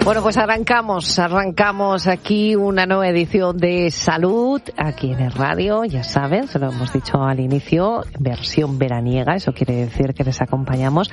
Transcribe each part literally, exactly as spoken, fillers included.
Bueno, pues arrancamos, arrancamos aquí una nueva edición de Salud, aquí en el radio, ya saben, se lo hemos dicho al inicio, versión veraniega, eso quiere decir que les acompañamos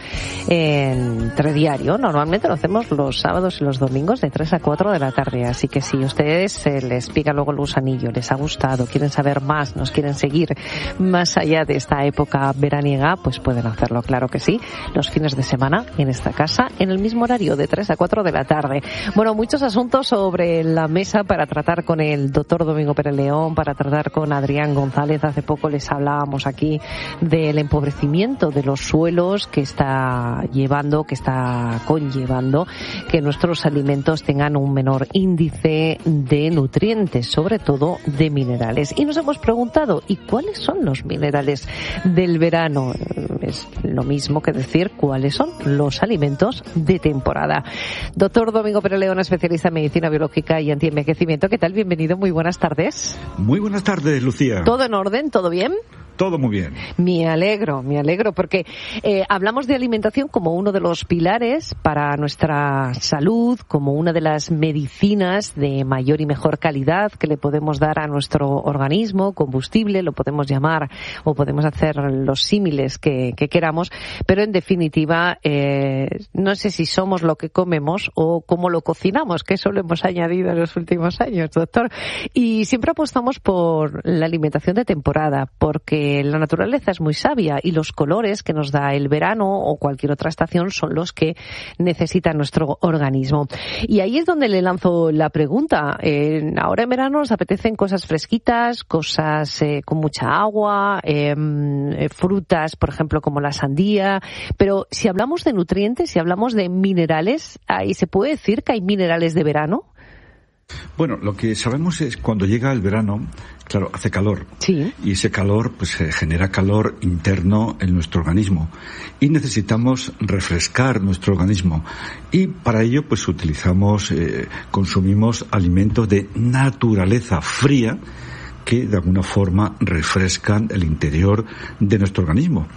en Telediario. Normalmente lo hacemos los sábados y los domingos de tres a cuatro de la tarde, así que si ustedes se les pica luego el gusanillo, les ha gustado, quieren saber más, nos quieren seguir más allá de esta época veraniega, pues pueden hacerlo, claro que sí, los fines de semana en esta casa, en el mismo horario de tres a cuatro de la tarde. Bueno, muchos asuntos sobre la mesa para tratar con el doctor Domingo Pérez León, para tratar con Adrián González. Hace poco les hablábamos aquí del empobrecimiento de los suelos que está llevando, que está conllevando que nuestros alimentos tengan un menor índice de nutrientes, sobre todo de minerales. Y nos hemos preguntado, ¿y cuáles son los minerales del verano? Es lo mismo que decir cuáles son los alimentos de temporada. Doctor Domingo Pérez León, especialista en medicina biológica y antienvejecimiento. ¿Qué tal? Bienvenido, muy buenas tardes. Muy buenas tardes, Lucía. ¿Todo en orden? ¿Todo bien? Todo muy bien. Me alegro, me alegro, porque eh, hablamos de alimentación como uno de los pilares para nuestra salud, como una de las medicinas de mayor y mejor calidad que le podemos dar a nuestro organismo, combustible, lo podemos llamar, o podemos hacer los símiles que, que queramos, pero en definitiva, eh, no sé si somos lo que comemos o cómo lo cocinamos, que eso lo hemos añadido en los últimos años, doctor. Y siempre apostamos por la alimentación de temporada, porque la naturaleza es muy sabia y los colores que nos da el verano o cualquier otra estación son los que necesita nuestro organismo. Y ahí es donde le lanzo la pregunta. Eh, ahora en verano nos apetecen cosas fresquitas, cosas eh, con mucha agua, eh, frutas, por ejemplo, como la sandía. Pero si hablamos de nutrientes, si hablamos de minerales, ¿ahí se puede decir que hay minerales de verano? Bueno, lo que sabemos es cuando llega el verano, claro, hace calor. Sí. Y ese calor, pues, genera calor interno en nuestro organismo. Y necesitamos refrescar nuestro organismo. Y para ello, pues, utilizamos, eh, consumimos alimentos de naturaleza fría, que de alguna forma refrescan el interior de nuestro organismo.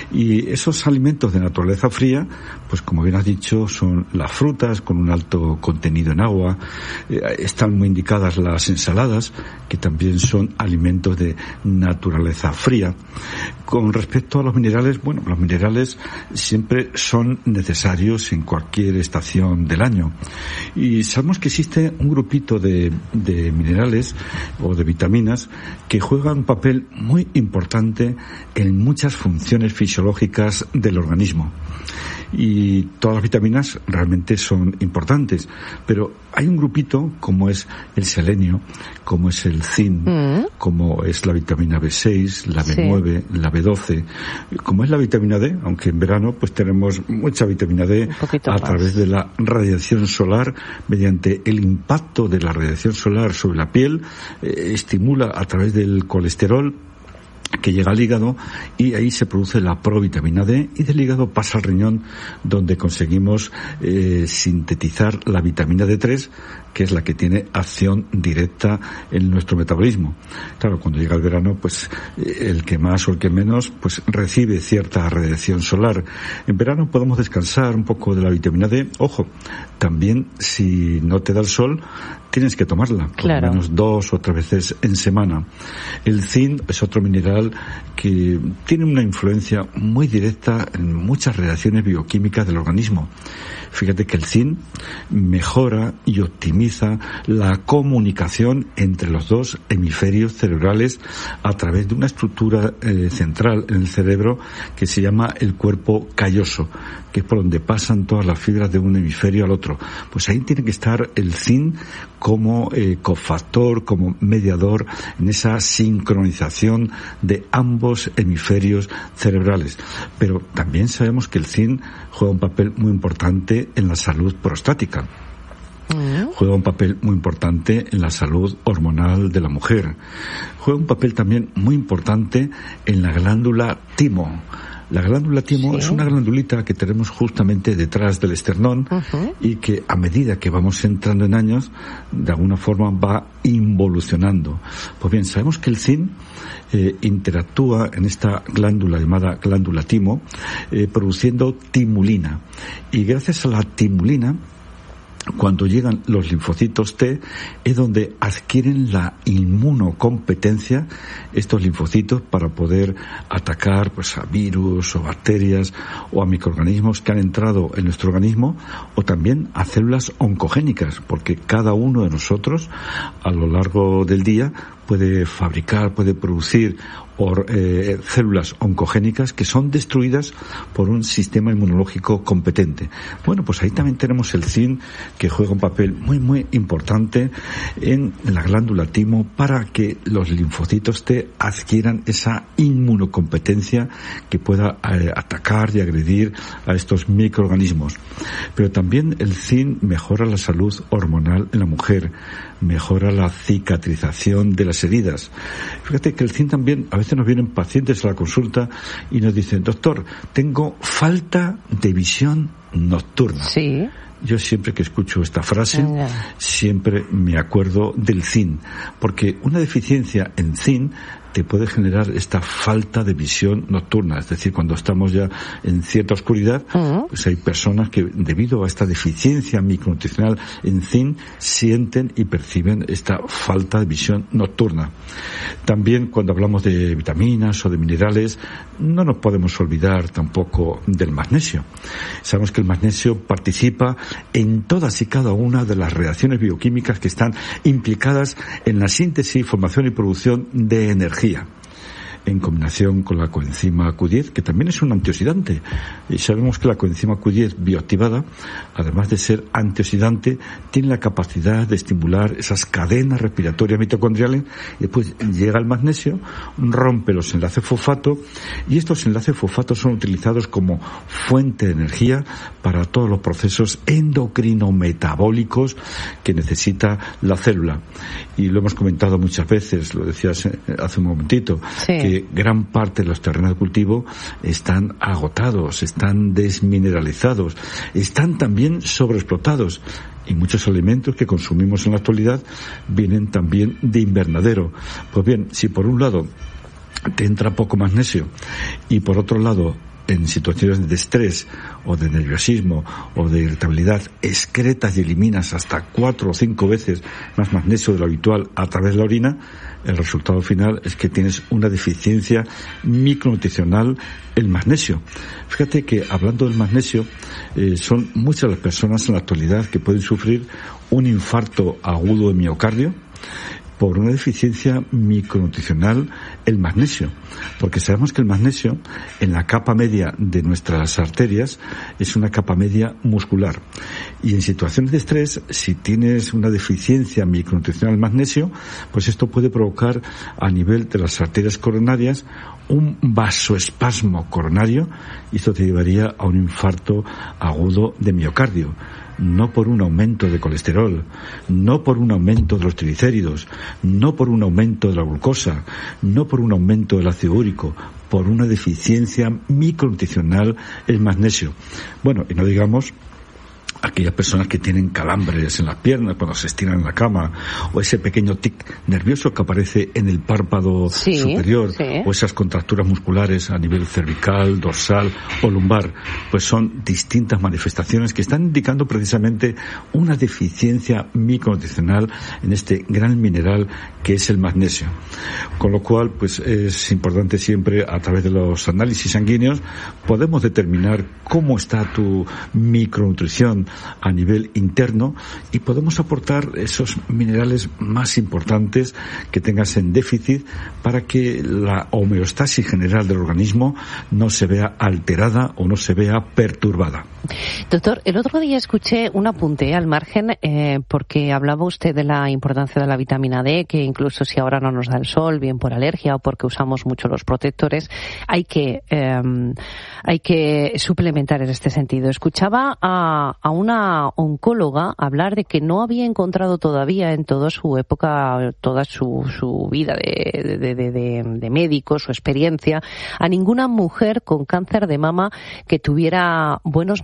Y esos alimentos de naturaleza fría, pues como bien has dicho, son las frutas con un alto contenido en agua, eh, están muy indicadas las ensaladas, que también son alimentos de naturaleza fría. Con respecto a los minerales, bueno, los minerales siempre son necesarios en cualquier estación del año. Y sabemos que existe un grupito de, de minerales o de vitaminas que juegan un papel muy importante en muchas funciones fisiológicas del organismo. Y todas las vitaminas realmente son importantes, pero hay un grupito como es el selenio, como es el zinc, mm. como es la vitamina B seis, la B nueve, sí. la B doce, como es la vitamina D, aunque en verano pues tenemos mucha vitamina D a más. Través de la radiación solar, mediante el impacto de la radiación solar sobre la piel, eh, estimula a través del colesterol que llega al hígado y ahí se produce la provitamina D y del hígado pasa al riñón donde conseguimos eh, sintetizar la vitamina D tres, que es la que tiene acción directa en nuestro metabolismo. Claro, cuando llega el verano, pues el que más o el que menos, pues recibe cierta radiación solar. En verano podemos descansar un poco de la vitamina D. Ojo, también si no te da el sol, tienes que tomarla, por claro. lo menos dos o tres veces en semana. El zinc es otro mineral que tiene una influencia muy directa en muchas reacciones bioquímicas del organismo. Fíjate que el zinc mejora y optimiza la comunicación entre los dos hemisferios cerebrales a través de una estructura eh, central en el cerebro que se llama el cuerpo calloso, que es por donde pasan todas las fibras de un hemisferio al otro. Pues ahí tiene que estar el zinc como eh, cofactor, como mediador en esa sincronización de ambos hemisferios cerebrales. Pero también sabemos que el zinc juega un papel muy importante en la salud prostática. Juega un papel muy importante en la salud hormonal de la mujer. Juega un papel también muy importante en la glándula timo. La glándula timo sí. es una glandulita que tenemos justamente detrás del esternón uh-huh. y que a medida que vamos entrando en años, de alguna forma va involucionando. Pues bien, sabemos que el zinc eh, interactúa en esta glándula llamada glándula timo, eh, produciendo timulina. Y gracias a la timulina, cuando llegan los linfocitos T, es donde adquieren la inmunocompetencia estos linfocitos para poder atacar pues a virus o bacterias o a microorganismos que han entrado en nuestro organismo, o también a células oncogénicas, porque cada uno de nosotros a lo largo del día puede fabricar, puede producir or, eh, células oncogénicas que son destruidas por un sistema inmunológico competente. Bueno, pues ahí también tenemos el zinc, que juega un papel muy, muy importante en la glándula timo para que los linfocitos T adquieran esa inmunocompetencia que pueda eh, atacar y agredir a estos microorganismos. Pero también el zinc mejora la salud hormonal en la mujer, mejora la cicatrización de las heridas. Fíjate que el zinc también, a veces nos vienen pacientes a la consulta y nos dicen: doctor, tengo falta de visión nocturna. Sí. Yo siempre que escucho esta frase, siempre me acuerdo del zinc, porque una deficiencia en zinc te puede generar esta falta de visión nocturna. Es decir, cuando estamos ya en cierta oscuridad, uh-huh. pues hay personas que, debido a esta deficiencia micronutricional en zinc, sienten y perciben esta falta de visión nocturna. También cuando hablamos de vitaminas o de minerales, no nos podemos olvidar tampoco del magnesio. Sabemos que el magnesio participa en todas y cada una de las reacciones bioquímicas que están implicadas en la síntesis, formación y producción de energía, en combinación con la coenzima Q diez, que también es un antioxidante. Y sabemos que la coenzima Q diez bioactivada, además de ser antioxidante, tiene la capacidad de estimular esas cadenas respiratorias mitocondriales, y después llega el magnesio, rompe los enlaces fosfato, y estos enlaces fosfatos son utilizados como fuente de energía para todos los procesos endocrinometabólicos que necesita la célula. Y lo hemos comentado muchas veces, lo decías hace un momentito, sí. que gran parte de los terrenos de cultivo están agotados, están desmineralizados, están también sobreexplotados. Y muchos alimentos que consumimos en la actualidad vienen también de invernadero. Pues bien, si por un lado te entra poco magnesio y por otro lado en situaciones de estrés o de nerviosismo o de irritabilidad excretas y eliminas hasta cuatro o cinco veces más magnesio de lo habitual a través de la orina, el resultado final es que tienes una deficiencia micronutricional en magnesio. Fíjate que hablando del magnesio, eh, son muchas las personas en la actualidad que pueden sufrir un infarto agudo de miocardio por una deficiencia micronutricional el magnesio, porque sabemos que el magnesio en la capa media de nuestras arterias es una capa media muscular, y en situaciones de estrés, si tienes una deficiencia micronutricional del magnesio, pues esto puede provocar a nivel de las arterias coronarias un vasoespasmo coronario, y esto te llevaría a un infarto agudo de miocardio. No por un aumento de colesterol, no por un aumento de los triglicéridos, no por un aumento de la glucosa, no por un aumento del ácido úrico, por una deficiencia micronutricional en magnesio. Bueno, y no digamos aquellas personas que tienen calambres en las piernas cuando se estiran en la cama, o ese pequeño tic nervioso que aparece en el párpado sí, superior, sí. o esas contracturas musculares a nivel cervical, dorsal o lumbar, pues son distintas manifestaciones que están indicando precisamente una deficiencia micronutricional en este gran mineral que es el magnesio. Con lo cual, pues es importante siempre, a través de los análisis sanguíneos, podemos determinar cómo está tu micronutrición a nivel interno, y podemos aportar esos minerales más importantes que tengas en déficit para que la homeostasis general del organismo no se vea alterada o no se vea perturbada. Doctor, el otro día escuché un apunte al margen eh, porque hablaba usted de la importancia de la vitamina D, que incluso si ahora no nos da el sol, bien por alergia o porque usamos mucho los protectores, hay que eh, hay que suplementar en este sentido. Escuchaba a, a una oncóloga hablar de que no había encontrado todavía en toda su época, toda su, su vida de, de, de, de, de médico, su experiencia, a ninguna mujer con cáncer de mama que tuviera buenos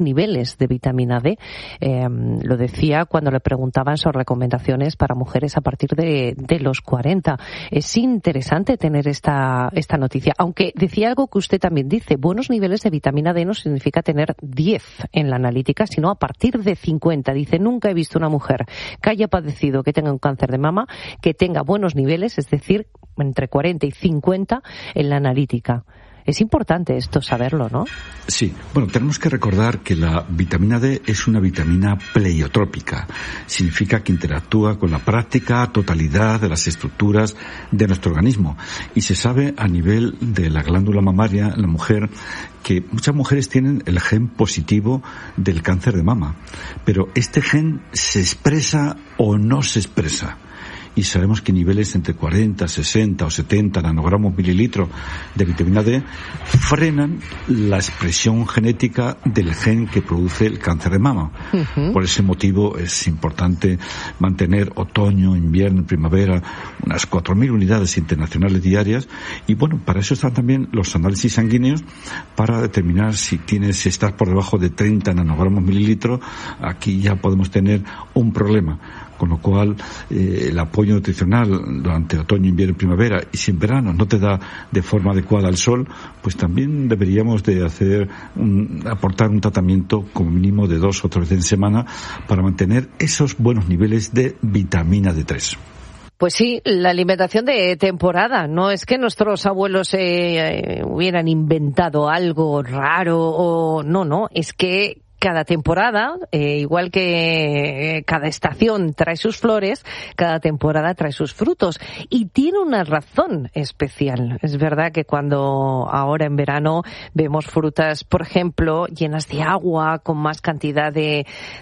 niveles de vitamina D. Eh, lo decía cuando le preguntaban sobre recomendaciones para mujeres a partir de, de los cuarenta. Es interesante tener esta, esta noticia, aunque decía algo que usted también dice, buenos niveles de vitamina D no significa tener diez en la analítica, sino a partir de cincuenta. Dice, nunca he visto una mujer que haya padecido, que tenga un cáncer de mama, que tenga buenos niveles, es decir, entre cuarenta y cincuenta en la analítica. Es importante esto saberlo, ¿no? Sí. Bueno, tenemos que recordar que la vitamina D es una vitamina pleiotrópica. Significa que interactúa con la práctica totalidad de las estructuras de nuestro organismo. Y se sabe a nivel de la glándula mamaria, en la mujer, que muchas mujeres tienen el gen positivo del cáncer de mama. Pero este gen se expresa o no se expresa. Y sabemos que niveles entre cuarenta, sesenta o setenta nanogramos mililitros de vitamina D frenan la expresión genética del gen que produce el cáncer de mama. Uh-huh. Por ese motivo es importante mantener otoño, invierno, primavera, unas cuatro mil unidades internacionales diarias. Y bueno, para eso están también los análisis sanguíneos para determinar si tienes, si estás por debajo de treinta nanogramos mililitros, aquí ya podemos tener un problema. Con lo cual, eh, el apoyo nutricional durante otoño, invierno y primavera, y si en verano no te da de forma adecuada el sol, pues también deberíamos de hacer un, aportar un tratamiento como mínimo de dos o tres veces en semana para mantener esos buenos niveles de vitamina D tres. Pues sí, la alimentación de temporada. No es que nuestros abuelos eh, hubieran inventado algo raro o no, no, es que cada temporada, eh, igual que eh, cada estación trae sus flores, cada temporada trae sus frutos. Y tiene una razón especial. Es verdad que cuando ahora en verano vemos frutas, por ejemplo, llenas de agua, con más cantidad de,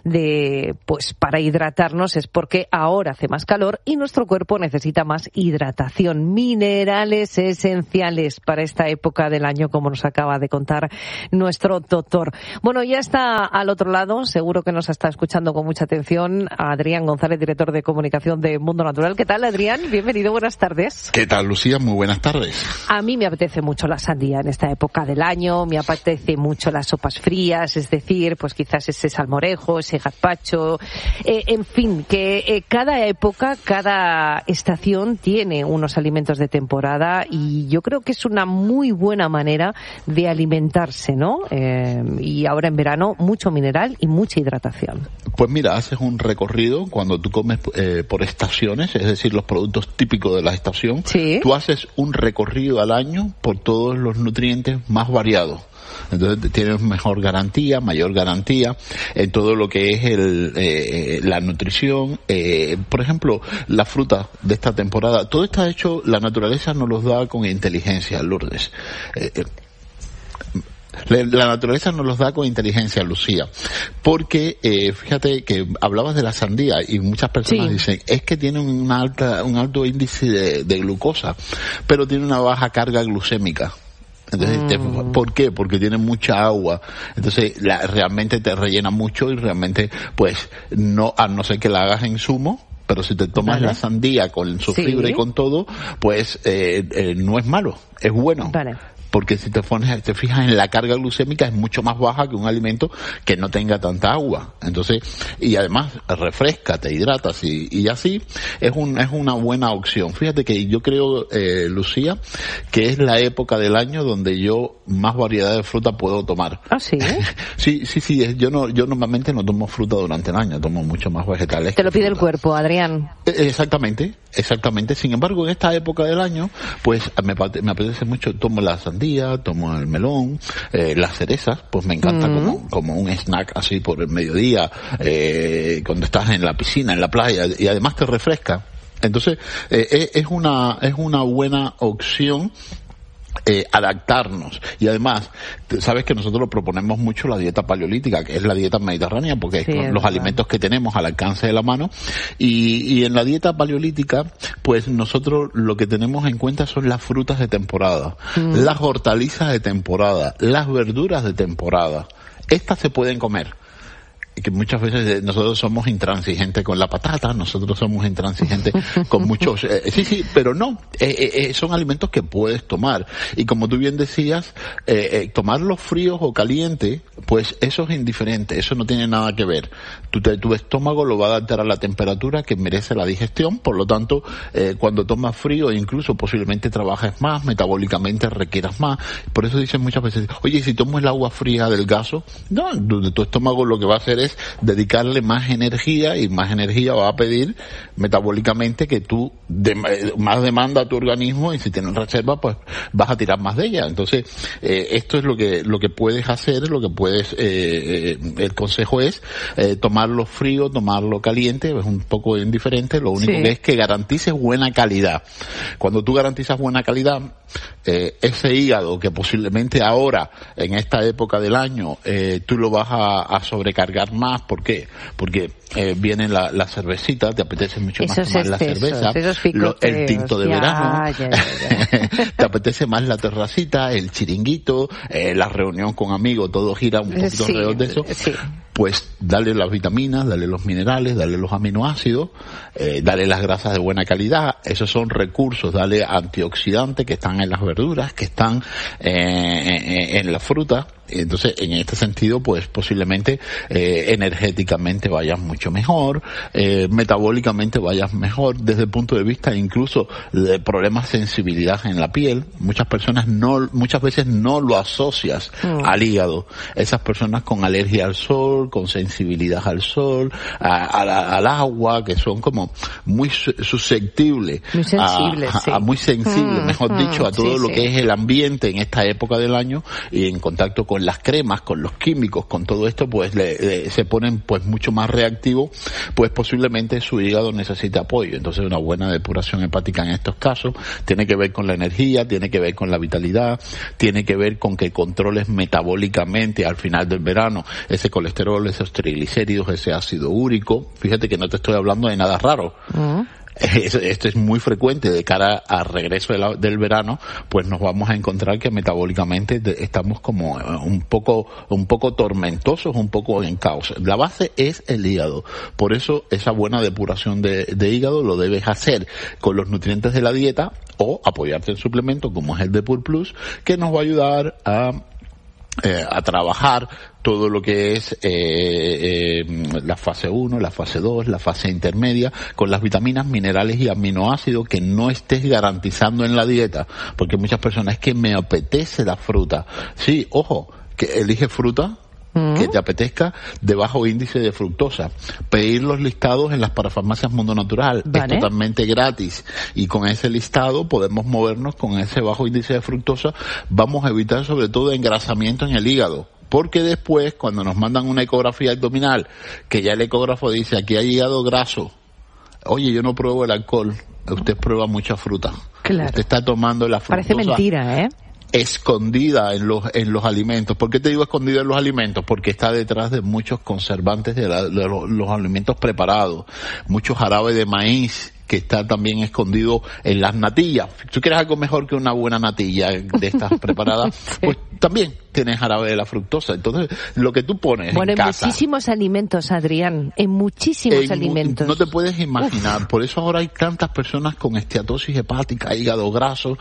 de, pues para hidratarnos, es porque ahora hace más calor y nuestro cuerpo necesita más hidratación. Minerales esenciales para esta época del año, como nos acaba de contar nuestro doctor. Bueno, ya está al otro lado, seguro que nos está escuchando con mucha atención, Adrián González, director de comunicación de Mundo Natural. ¿Qué tal, Adrián? Bienvenido, buenas tardes. ¿Qué tal, Lucía? Muy buenas tardes. A mí me apetece mucho la sandía en esta época del año, me apetece mucho las sopas frías, es decir, pues quizás ese salmorejo, ese gazpacho, eh, en fin, que eh, cada época, cada estación tiene unos alimentos de temporada y yo creo que es una muy buena manera de alimentarse, ¿no? Eh, y ahora en verano, mucho mineral y mucha hidratación. Pues mira, haces un recorrido cuando tú comes eh, por estaciones, es decir, los productos típicos de la estación. ¿Sí? Tú haces un recorrido al año por todos los nutrientes más variados. Entonces tienes mejor garantía, mayor garantía en todo lo que es el, eh, la nutrición. Eh, por ejemplo, la fruta de esta temporada, todo está hecho, la naturaleza nos los da con inteligencia, Lourdes. Eh, eh, La naturaleza nos los da con inteligencia, Lucía, porque eh, fíjate que hablabas de la sandía y muchas personas sí. dicen es que tiene una alta, un alto índice de, de glucosa, pero tiene una baja carga glucémica. Entonces, mm. te, ¿por qué? Porque tiene mucha agua. Entonces, la, realmente te rellena mucho y realmente, pues, no, a no ser que la hagas en zumo. Pero si te tomas vale. la sandía con su sí. fibra y con todo, pues eh, eh, no es malo, es bueno. Vale. Porque si te pones, te fijas en la carga glucémica es mucho más baja que un alimento que no tenga tanta agua. Entonces, y además refresca, te hidratas y, y así es un, es una buena opción. Fíjate que yo creo, eh, Lucía, que es la época del año donde yo más variedad de fruta puedo tomar. ¿Ah, sí? sí, sí, sí. Yo no, yo normalmente no tomo fruta durante el año, tomo mucho más vegetales. Te lo pide el cuerpo, Adrián. Exactamente, exactamente. Sin embargo, en esta época del año, pues me, me apetece mucho, tomo la sandía, tomo el melón, eh, las cerezas, pues me encanta mm. como, como un snack así por el mediodía, eh, cuando estás en la piscina, en la playa, y además te refresca. Entonces, eh, es una, es una buena opción. Eh, adaptarnos. Y además, sabes que nosotros proponemos mucho la dieta paleolítica, que es la dieta mediterránea, porque sí, es los verdad. alimentos que tenemos al alcance de la mano. Y, y en la dieta paleolítica, pues nosotros lo que tenemos en cuenta son las frutas de temporada, mm. las hortalizas de temporada, las verduras de temporada. Estas se pueden comer que muchas veces nosotros somos intransigentes con la patata, nosotros somos intransigentes con muchos, eh, sí, sí, pero no, eh, eh, son alimentos que puedes tomar. Y como tú bien decías, eh, eh, tomarlos fríos o calientes, pues eso es indiferente, eso no tiene nada que ver. Tu, te, tu estómago lo va a adaptar a la temperatura que merece la digestión, por lo tanto, eh, cuando tomas frío, incluso posiblemente trabajes más, metabólicamente requieras más. Por eso dicen muchas veces, oye, si tomo el agua fría del gaso, no, tu, tu estómago lo que va a hacer es dedicarle más energía, y más energía va a pedir metabólicamente que tú de, más demanda a tu organismo, y si tienes reserva pues vas a tirar más de ella. Entonces eh, esto es lo que lo que puedes hacer, lo que puedes eh, eh, el consejo es eh, tomarlo frío, tomarlo caliente, es un poco indiferente, lo único sí. que es que garantices buena calidad. Cuando tú garantizas buena calidad, eh, ese hígado que posiblemente ahora en esta época del año eh, tú lo vas a, a sobrecargar más. ¿Por qué? Porque eh, viene la, la cervecita, te apetece mucho más esos tomar excesos, la cerveza, lo, el tinto de ya, verano, ya, ya, ya. te apetece más la terracita, el chiringuito, eh, la reunión con amigos, todo gira un poquito sí, alrededor de eso. Sí. Pues dale las vitaminas, dale los minerales, dale los aminoácidos, eh, dale las grasas de buena calidad, esos son recursos, dale antioxidantes que están en las verduras, que están eh, en, en la fruta. Entonces, en este sentido, pues posiblemente eh, energéticamente vayas mucho mejor, eh, metabólicamente vayas mejor, desde el punto de vista incluso de problemas de sensibilidad en la piel. Muchas personas no, muchas veces no lo asocias mm. al hígado. Esas personas con alergia al sol, con sensibilidad al sol, a, a la, al agua, que son como muy susceptibles, muy sensibles, a, sí. a, a muy sensibles, mm, mejor mm, dicho, a todo sí, lo sí. que es el ambiente en esta época del año, y en contacto con las cremas, con los químicos, con todo esto, pues le, le, se ponen pues mucho más reactivos, pues posiblemente su hígado necesita apoyo. Entonces una buena depuración hepática en estos casos tiene que ver con la energía, tiene que ver con la vitalidad, tiene que ver con que controles metabólicamente al final del verano ese colesterol, esos triglicéridos, ese ácido úrico. Fíjate que no te estoy hablando de nada raro. Uh-huh. Esto es muy frecuente de cara al regreso de la, del verano, pues nos vamos a encontrar que metabólicamente estamos como un poco, un poco tormentosos, un poco en caos. La base es el hígado. Por eso esa buena depuración de, de hígado lo debes hacer con los nutrientes de la dieta, o apoyarte en suplementos como es el Depur Plus, que nos va a ayudar a Eh, a trabajar todo lo que es eh, eh, la fase uno, la fase dos, la fase intermedia, con las vitaminas, minerales y aminoácidos que no estés garantizando en la dieta, porque muchas personas es que me apetece la fruta. Sí, ojo, que elige fruta que te apetezca de bajo índice de fructosa. Pedir los listados en las parafarmacias Mundo Natural vale. Es totalmente gratis, y con ese listado podemos movernos con ese bajo índice de fructosa. Vamos a evitar sobre todo engrasamiento en el hígado, porque después cuando nos mandan una ecografía abdominal, que ya el ecógrafo dice aquí hay hígado graso, oye, yo no pruebo el alcohol, usted prueba mucha fruta. Claro. Usted está tomando la fructosa. Parece mentira, ¿eh? Escondida en los en los alimentos. ¿Por qué te digo escondida en los alimentos? Porque está detrás de muchos conservantes de, la, de los, los alimentos preparados, mucho jarabe de maíz que está también escondido en las natillas. Si tú quieres algo mejor que una buena natilla de estas preparadas, sí. pues también tienes jarabe de la fructosa. Entonces, lo que tú pones bueno, en, en casa... muchísimos alimentos, Adrián, en muchísimos en, alimentos. No te puedes imaginar. Uf. Por eso ahora hay tantas personas con esteatosis hepática, hígado graso,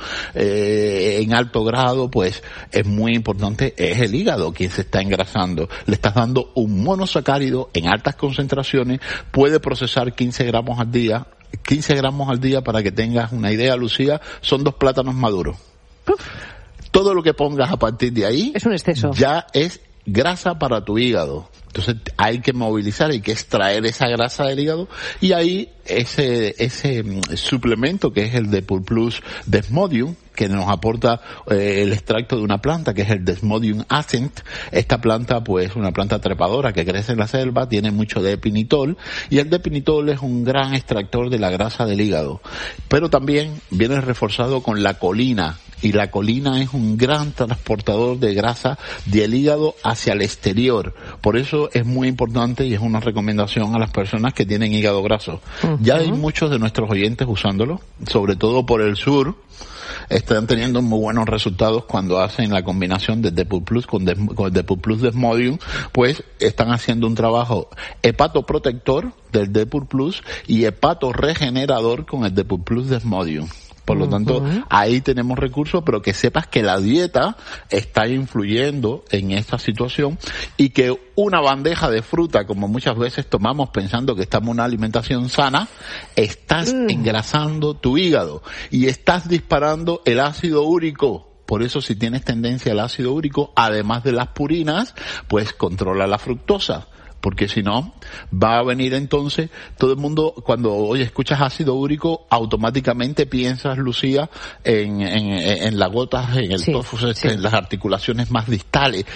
eh, en alto grado, pues es muy importante, es el hígado quien se está engrasando. Le estás dando un monosacárido en altas concentraciones, puede procesar quince gramos al día, quince gramos al día, para que tengas una idea, Lucía, son dos plátanos maduros. Uf. Todo lo que pongas a partir de ahí es un exceso. Ya es grasa para tu hígado. Entonces hay que movilizar, hay que extraer esa grasa del hígado, y ahí ese ese suplemento que es el Depur Plus Desmodium, que nos aporta eh, el extracto de una planta que es el Desmodium Ascent. Esta planta pues es una planta trepadora que crece en la selva, tiene mucho de epinitol, y el epinitol es un gran extractor de la grasa del hígado, pero también viene reforzado con la colina y la colina es un gran transportador de grasa del hígado hacia el exterior. Por eso es muy importante y es una recomendación a las personas que tienen hígado graso. Uh-huh. Ya hay muchos de nuestros oyentes usándolo, sobre todo por el sur. Están teniendo muy buenos resultados cuando hacen la combinación de Depur Plus con, de, con Depur Plus Desmodium, pues están haciendo un trabajo hepatoprotector del Depur Plus y hepatoregenerador con el Depur Plus Desmodium. Por lo tanto, uh-huh. ahí tenemos recursos, pero que sepas que la dieta está influyendo en esta situación y que una bandeja de fruta, como muchas veces tomamos pensando que estamos en una alimentación sana, estás mm. engrasando tu hígado y estás disparando el ácido úrico. Por eso, si tienes tendencia al ácido úrico, además de las purinas, pues controla la fructosa. Porque si no, va a venir entonces, todo el mundo, cuando oye, escuchas ácido úrico, automáticamente piensas, Lucía, en, en, en las gotas, en el sí, tofu, sí. en las articulaciones más distales,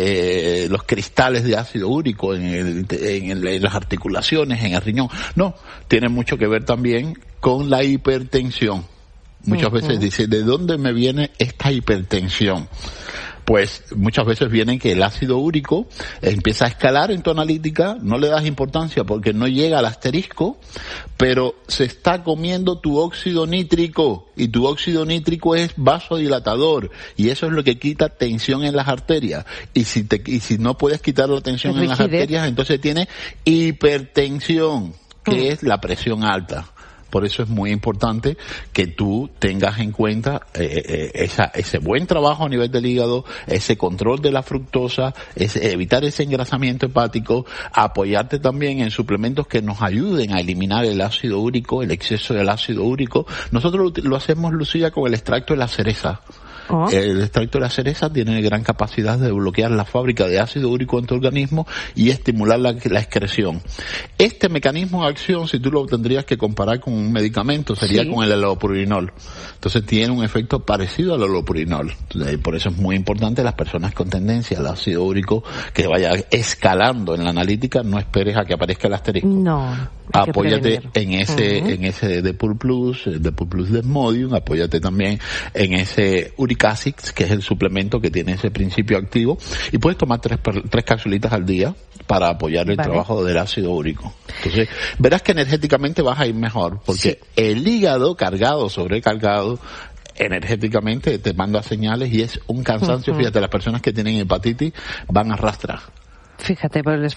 eh, los cristales de ácido úrico, en, el, en, el, en las articulaciones, en el riñón. No, tiene mucho que ver también con la hipertensión. Muchas uh-huh. veces dice, ¿de dónde me viene esta hipertensión? Pues muchas veces viene que el ácido úrico empieza a escalar en tu analítica, no le das importancia porque no llega al asterisco, pero se está comiendo tu óxido nítrico, y tu óxido nítrico es vasodilatador, y eso es lo que quita tensión en las arterias. Y si te, y si no puedes quitar la tensión en las arterias, entonces tienes hipertensión, que mm. es la presión alta. Por eso es muy importante que tú tengas en cuenta eh, eh, esa, ese buen trabajo a nivel del hígado, ese control de la fructosa, ese, evitar ese engrasamiento hepático, apoyarte también en suplementos que nos ayuden a eliminar el ácido úrico, el exceso del ácido úrico. Nosotros lo, lo hacemos, Lucía, con el extracto de la cereza. Oh. El extracto de la cereza tiene gran capacidad de bloquear la fábrica de ácido úrico en tu organismo y estimular la, la excreción. Este mecanismo de acción, si tú lo tendrías que comparar con un medicamento, sería sí. con el allopurinol. Entonces tiene un efecto parecido al allopurinol. Entonces, por eso es muy importante las personas con tendencia al ácido úrico que vaya escalando en la analítica, no esperes a que aparezca el asterisco. No. Apóyate en ese, uh-huh. en ese Depur Plus, Depur Plus Desmodium, apóyate también en ese Uric Acid, que es el suplemento que tiene ese principio activo, y puedes tomar tres, tres capsulitas al día para apoyar el vale. trabajo del ácido úrico. Entonces, verás que energéticamente vas a ir mejor, porque sí. el hígado cargado, sobrecargado, energéticamente te manda señales y es un cansancio. Uh-huh. Fíjate, las personas que tienen hepatitis van a arrastrar. Fíjate, por el